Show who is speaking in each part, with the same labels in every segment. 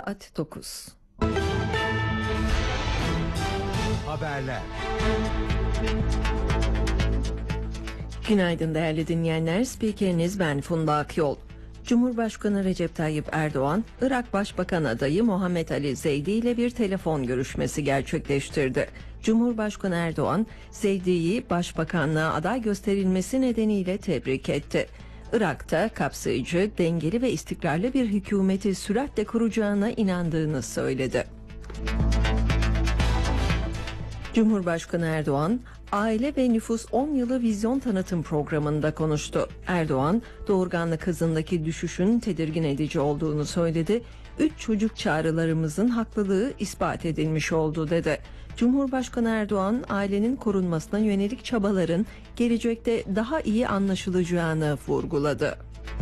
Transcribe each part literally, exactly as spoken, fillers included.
Speaker 1: Saat dokuz.
Speaker 2: Haberler.
Speaker 1: Günaydın değerli dinleyenler. Spikeriniz ben Funda Akyol. Cumhurbaşkanı Recep Tayyip Erdoğan, Irak Başbakan adayı Muhammed Ali Zeydi ile bir telefon görüşmesi gerçekleştirdi. Cumhurbaşkanı Erdoğan, Zeydi'yi başbakanlığa aday gösterilmesi nedeniyle tebrik etti. Irak'ta kapsayıcı, dengeli ve istikrarlı bir hükümeti süratle kuracağına inandığını söyledi. Cumhurbaşkanı Erdoğan, Aile ve Nüfus on yılı vizyon tanıtım programında konuştu. Erdoğan, doğurganlık hızındaki düşüşün tedirgin edici olduğunu söyledi. Üç çocuk çağrılarımızın haklılığı ispat edilmiş oldu dedi. Cumhurbaşkanı Erdoğan, ailenin korunmasına yönelik çabaların gelecekte daha iyi anlaşılacağını vurguladı.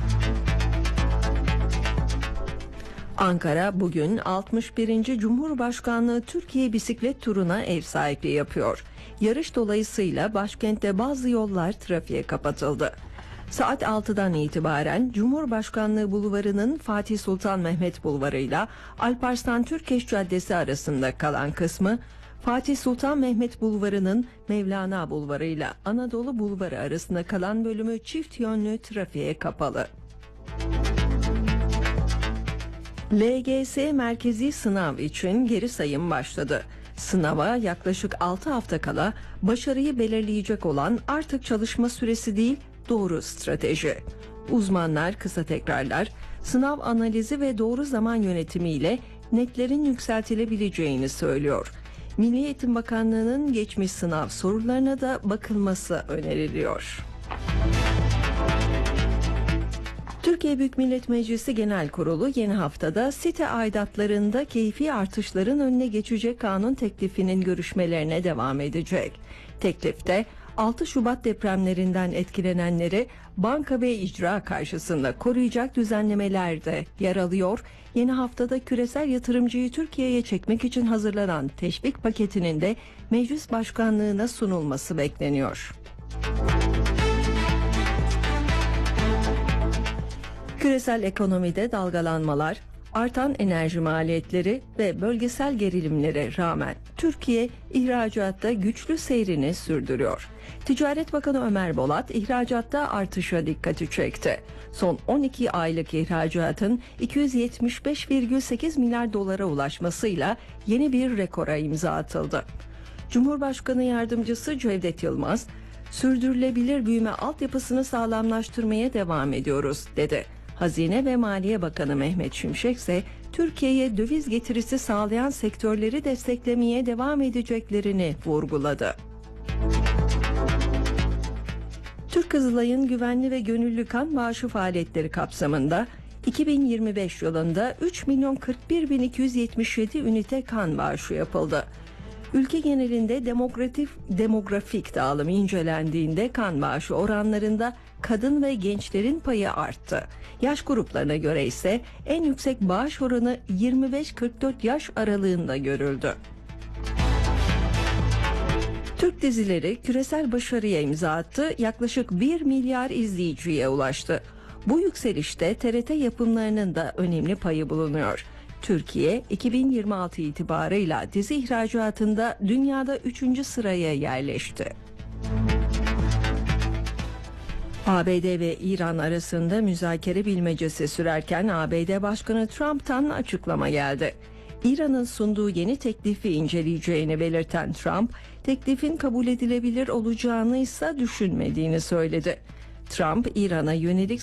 Speaker 1: Ankara bugün altmış birinci Cumhurbaşkanlığı Türkiye Bisiklet Turu'na ev sahipliği yapıyor. Yarış dolayısıyla başkentte bazı yollar trafiğe kapatıldı. Saat altıdan itibaren Cumhurbaşkanlığı Bulvarı'nın Fatih Sultan Mehmet Bulvarı ile Alparslan Türkeş Caddesi arasında kalan kısmı, Fatih Sultan Mehmet Bulvarı'nın Mevlana Bulvarı ile Anadolu Bulvarı arasında kalan bölümü çift yönlü trafiğe kapalı. L G S merkezi sınav için geri sayım başladı. Sınava yaklaşık altı hafta kala başarıyı belirleyecek olan artık çalışma süresi değil, doğru strateji. Uzmanlar kısa tekrarlar, sınav analizi ve doğru zaman yönetimiyle netlerin yükseltilebileceğini söylüyor. Milli Eğitim Bakanlığı'nın geçmiş sınav sorularına da bakılması öneriliyor. Türkiye Büyük Millet Meclisi Genel Kurulu yeni haftada site aidatlarında keyfi artışların önüne geçecek kanun teklifinin görüşmelerine devam edecek. Teklifte altı Şubat depremlerinden etkilenenleri banka ve icra karşısında koruyacak düzenlemeler de yer alıyor. Yeni haftada küresel yatırımcıyı Türkiye'ye çekmek için hazırlanan teşvik paketinin de meclis başkanlığına sunulması bekleniyor. Küresel ekonomide dalgalanmalar, artan enerji maliyetleri ve bölgesel gerilimlere rağmen Türkiye ihracatta güçlü seyrini sürdürüyor. Ticaret Bakanı Ömer Bolat ihracatta artışa dikkati çekti. Son on iki aylık ihracatın iki yüz yetmiş beş virgül sekiz milyar dolara ulaşmasıyla yeni bir rekora imza atıldı. Cumhurbaşkanı Yardımcısı Cevdet Yılmaz, sürdürülebilir büyüme altyapısını sağlamlaştırmaya devam ediyoruz dedi. Hazine ve Maliye Bakanı Mehmet Şimşek ise Türkiye'ye döviz getirisi sağlayan sektörleri desteklemeye devam edeceklerini vurguladı. Türk Kızılay'ın güvenli ve gönüllü kan bağışı faaliyetleri kapsamında iki bin yirmi beş yılında üç milyon kırk bir bin iki yüz yetmiş yedi ünite kan bağışı yapıldı. Ülke genelinde demografik, demografik dağılım incelendiğinde kan bağışı oranlarında kadın ve gençlerin payı arttı. Yaş gruplarına göre ise en yüksek bağış oranı yirmi beş kırk dört yaş aralığında görüldü. Türk dizileri küresel başarıya imza attı, yaklaşık bir milyar izleyiciye ulaştı. Bu yükselişte T R T yapımlarının da önemli payı bulunuyor. Türkiye iki bin yirmi altı itibarıyla dizi ihracatında dünyada üçüncü sıraya yerleşti. A B D ve İran arasında müzakere bilmecesi sürerken A B D Başkanı Trump'tan açıklama geldi. İran'ın sunduğu yeni teklifi inceleyeceğini belirten Trump, teklifin kabul edilebilir olacağını ise düşünmediğini söyledi. Trump, İran'a yönelik